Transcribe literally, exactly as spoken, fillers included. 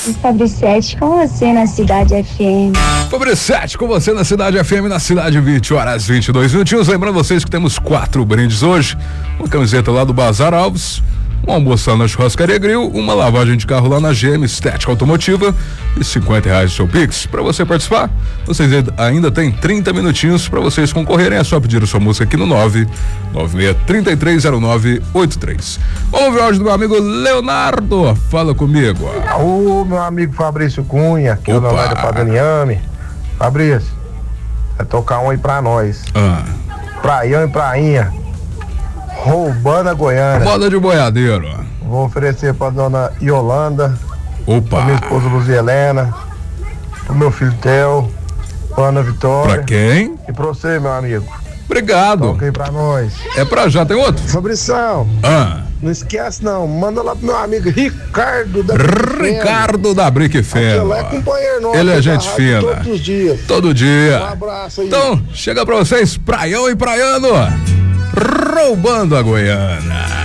Fabricete, com você na Cidade F M. Fabricete, com você na Cidade F M, na Cidade vinte horas vinte e dois minutinhos. Lembrando vocês que temos quatro brindes hoje: uma camiseta lá do Bazar Alves, um almoço lá na Churrascaria Grill, uma lavagem de carro lá na G M Estética Automotiva e cinquenta reais do seu Pix. Para você participar, vocês ainda tem trinta minutinhos para vocês concorrerem. É só pedir a sua música aqui no nove nove seis três três zero nove oito três. Vamos ver o áudio do meu amigo Leonardo. Fala comigo. Ô, meu amigo Fabrício Cunha, aqui é o Leonardo Padaniame. Fabrício, vai tocar um aí pra nós. Ah. Praião e prainha, roubando a Goiânia. Moda de boiadeiro. Vou oferecer pra dona Yolanda. Opa. Pra minha esposa Luzia Helena. Pro meu filho Theo. Pra Ana Vitória. Pra quem? E pra você, meu amigo. Obrigado. Toca aí pra nós. É pra já, tem outro? Fabrição. Ah. Não esquece não, manda lá pro meu amigo Ricardo da Ricardo da Brick Feno. Ele é companheiro nosso. Ele é gente fina. Todos os dias. Todo dia. Um abraço aí. Então, chega pra vocês, praião e praiano, roubando a Goiânia.